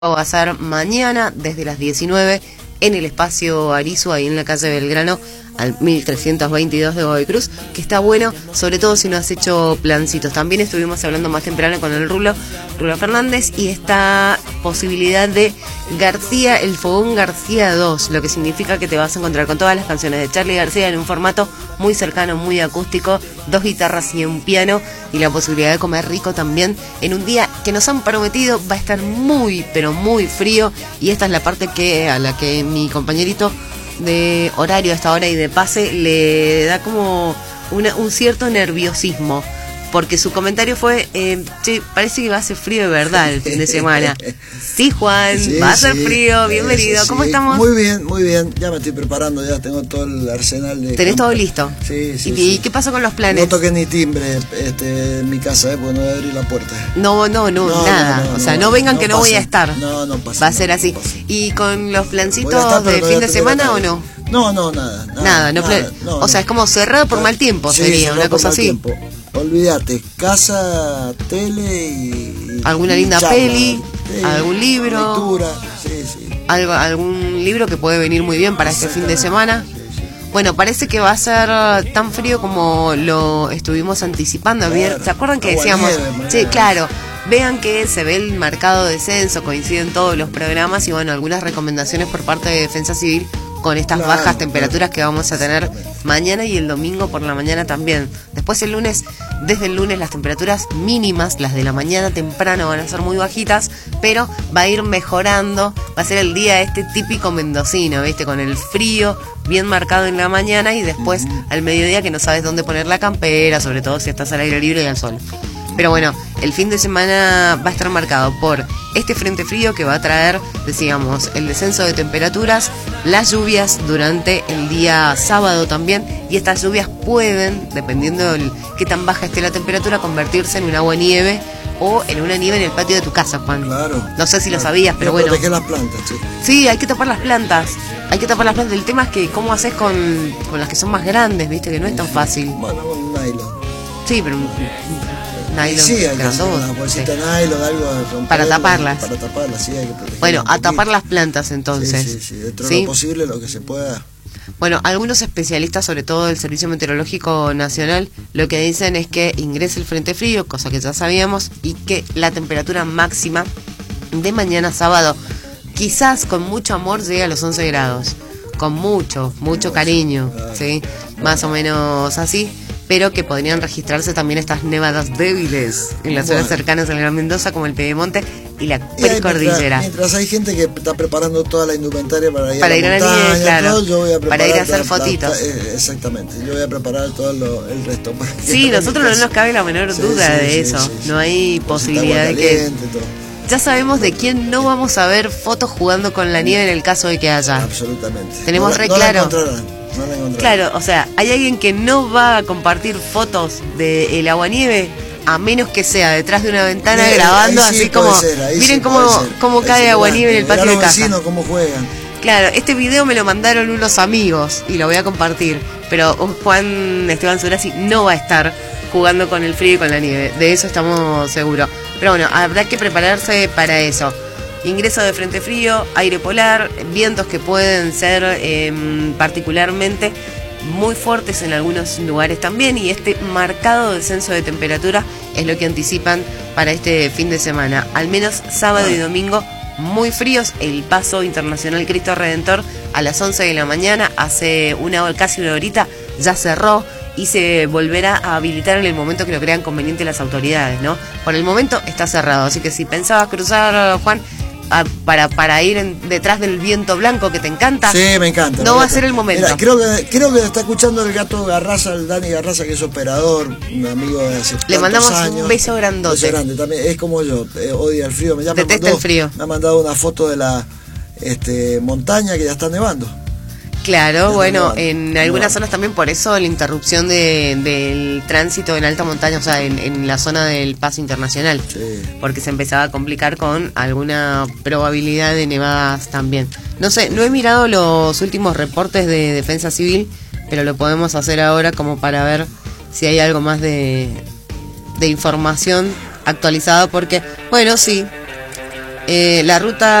va a ser mañana desde las 19 en el espacio Arizu, ahí en la calle Belgrano, al 1322 de Godoy Cruz, que está bueno, sobre todo si no has hecho plancitos. También estuvimos hablando más temprano con el Rulo Fernández, y esta posibilidad de García, el Fogón García 2, lo que significa que te vas a encontrar con todas las canciones de Charly García en un formato muy cercano, muy acústico, 2 guitarras y un piano, y la posibilidad de comer rico también en un día que nos han prometido va a estar muy, pero muy frío, y esta es la parte a la que mi compañerito de horario a esta hora y de pase le da como un cierto nerviosismo, porque su comentario fue, che, parece que va a ser frío de verdad el fin de semana. Sí, Juan, sí, va a ser frío, bienvenido, ¿cómo estamos? Muy bien, ya me estoy preparando, ya tengo todo el arsenal de... ¿Tenés todo listo? Sí. ¿Y qué pasó con los planes? No toqué ni timbre en mi casa, porque no voy a abrir la puerta. No, nada, o sea, no vengan que no voy a estar. No pasa. Va a ser así. ¿Y con los plancitos de fin de semana o no? No, nada. O sea, es como cerrado por mal tiempo, sería una cosa así. Olvídate, casa, tele y alguna linda charla, peli, algún libro, lectura, sí. Algún libro que puede venir muy bien para este fin de semana. Bueno, parece que va a ser tan frío como lo estuvimos anticipando. Claro, ¿se acuerdan que decíamos? Sí, claro. Vean que se ve el marcado descenso, coinciden todos los programas y bueno, algunas recomendaciones por parte de Defensa Civil con estas bajas temperaturas que vamos a tener mañana y el domingo por la mañana también. Después desde el lunes las temperaturas mínimas, las de la mañana temprano, van a ser muy bajitas, pero va a ir mejorando. Va a ser el día típico mendocino, ¿viste? Con el frío bien marcado en la mañana y después al mediodía que no sabes dónde poner la campera, sobre todo si estás al aire libre y al sol. Pero bueno, el fin de semana va a estar marcado por este frente frío que va a traer, decíamos, el descenso de temperaturas, las lluvias durante el día sábado también, y estas lluvias pueden, dependiendo de qué tan baja esté la temperatura, convertirse en un agua-nieve o en una nieve en el patio de tu casa, Juan. Claro. No sé si lo sabías, pero bueno. Proteger las plantas, sí. Sí, hay que tapar las plantas. El tema es que cómo haces con las que son más grandes, viste, que no es tan fácil. Bueno, con un nylon. Sí, pero nylon, sí, hay que hacer una bolsita de nylon, algo para taparlas. Sí, hay que proteger. Bueno, a tapar las plantas entonces. Sí, dentro de lo posible, lo que se pueda. Bueno, algunos especialistas, sobre todo del Servicio Meteorológico Nacional, lo que dicen es que ingrese el frente frío, cosa que ya sabíamos, y que la temperatura máxima de mañana sábado, quizás con mucho amor, llegue a los 11 grados. Con mucho cariño, ¿sí? Más o menos así. Pero que podrían registrarse también estas nevadas débiles en las zonas cercanas al Gran Mendoza, como el Piedemonte y la precordillera. Mientras hay gente que está preparando toda la indumentaria para ir a la montaña, claro, yo voy a para ir a hacer fotitos. Exactamente, yo voy a preparar todo el resto. Sí, nosotros no nos cabe la menor duda de eso. No hay posibilidad de que... Ya sabemos de quién no vamos a ver fotos jugando con la nieve en el caso de que haya. Absolutamente. Tenemos claro. Claro, o sea, hay alguien que no va a compartir fotos del aguanieve a menos que sea detrás de una ventana grabando así como miren cómo cae aguanieve en el patio de casa. Cómo juegan. Claro, este video me lo mandaron unos amigos y lo voy a compartir, pero Juan Esteban Surasi no va a estar jugando con el frío y con la nieve, de eso estamos seguros. Pero bueno, habrá que prepararse para eso. Ingreso de frente frío, aire polar, vientos que pueden ser particularmente muy fuertes en algunos lugares también, y este marcado descenso de temperatura es lo que anticipan para este fin de semana. Al menos sábado y domingo muy fríos. El Paso Internacional Cristo Redentor a las 11 de la mañana, hace casi una horita, ya cerró y se volverá a habilitar en el momento que lo crean conveniente las autoridades, ¿no? Por el momento está cerrado, así que si pensabas cruzar, Juan, para ir detrás del viento blanco que te encanta. Sí, me encanta. No va a ser el momento. Mira, creo que está escuchando el gato Garraza, el Dani Garraza, que es operador, un amigo de hace Le mandamos años. Un beso grandote. Beso grande, también es como yo, odia el frío. Detesta el frío. Me ha mandado una foto de la montaña que ya está nevando. Claro, bueno, en algunas zonas también, por eso la interrupción del tránsito en alta montaña, o sea, en la zona del Paso Internacional, porque se empezaba a complicar con alguna probabilidad de nevadas también. No sé, no he mirado los últimos reportes de Defensa Civil, pero lo podemos hacer ahora como para ver si hay algo más de información actualizada, porque, bueno, sí, La ruta